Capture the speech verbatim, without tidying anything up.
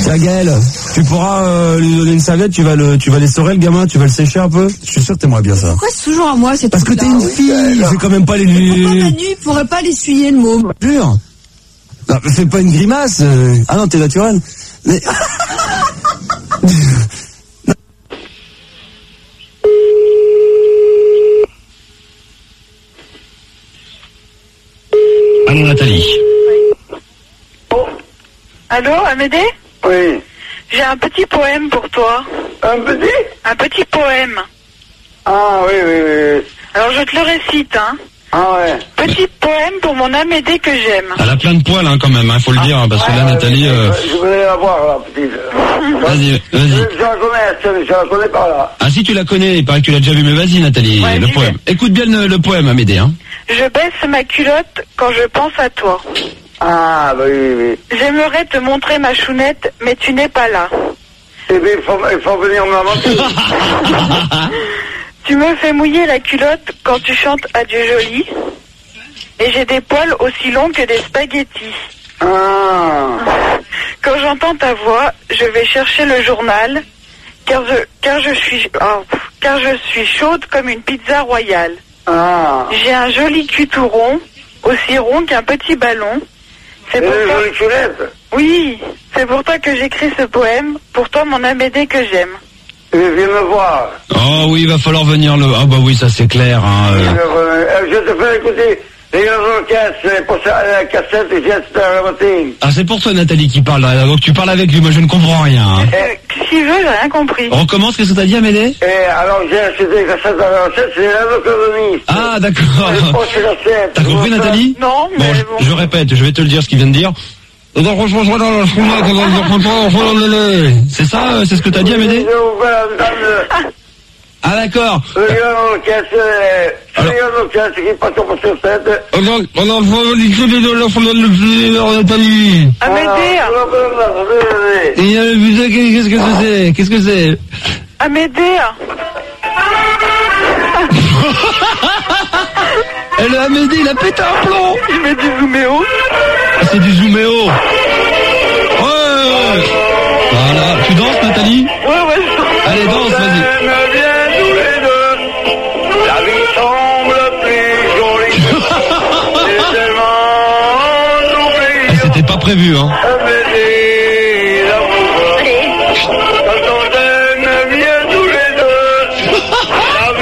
Tiens Gaël, tu pourras euh, lui donner une serviette, tu vas le, tu vas l'essorer le gamin, tu vas le sécher un peu. Je suis sûr que t'aimerais bien ça. Pourquoi c'est toujours à moi cette Parce que t'es une fille, c'est quand même pas les nuits. Pourquoi la nuit, il pourrait pas l'essuyer le môme? Jure. Non, fais pas une grimace. euh. Ah non, t'es naturel. Mais... Allô Nathalie. Oh. Allô, Amédée? Oui. J'ai un petit poème pour toi. Un petit? Un petit poème. Ah oui, oui, oui. Alors je te le récite, hein. Ah ouais. Petit poème pour mon Amédée que j'aime. Elle a plein de poils hein, quand même, hein, faut le dire, hein, parce que là Ah, Nathalie... Euh... Je voulais la voir là, petite. Vas-y, Je, vas-y. je la connais, je la connais pas là. Ah si tu la connais, il paraît que tu l'as déjà vu, mais vas-y Nathalie, Ouais, le j'y poème. Écoute bien le, le poème Amédée, hein. Je baisse ma culotte quand je pense à toi. Ah bah oui, oui. J'aimerais te montrer ma chounette, mais tu n'es pas là. Eh bien, il faut, il faut venir me la montrer. Tu me fais mouiller la culotte quand tu chantes Adieu joli. Et j'ai des poils aussi longs que des spaghettis. Ah. Quand j'entends ta voix, je vais chercher le journal, car je, car je suis, oh, car je suis chaude comme une pizza royale. Ah. J'ai un joli cul tout rond, aussi rond qu'un petit ballon. C'est pour une toi. jolie culette. Oui, c'est pour toi que j'écris ce poème, pour toi mon Amédée que j'aime. Eh bien, viens me voir. Oh oui, il va falloir venir le... Ah bah oui, ça c'est clair. Hein, euh... Euh, Je te fais écouter les orchestres pour ça, la cassette et j'ai la matin. Ah c'est pour toi Nathalie qui parle, là. Donc tu parles avec lui, moi je ne comprends rien. Hein. Euh, S'il veut, j'ai rien compris. On recommence, qu'est-ce que t'as dit Amédée? Et alors j'ai acheté des cassettes à la recette, c'est l'avocadoniste. Ah d'accord. Je pose les cassettes. T'as compris Nathalie? Non, mais Bon, je, bon. je répète, je vais te le dire ce qu'il vient de dire. C'est ça, euh, c'est ce que t'as dit Amédée? Ah d'accord. Regarde l'orchestre, regarde l'orchestre qui passe sur cette tête. Amédée, Qu'est-ce que c'est? Qu'est-ce que c'est? Amédée. Et le Amédée, il a pété un plomb. Il met du zooméo. Ah, c'est du zooméo. Ouais. Voilà. Tu danses Nathalie? Ouais, ouais, je danse. Allez, danse, vas-y. La vie semble plus jolie. C'est tellement Ah, c'était pas prévu, hein. Ah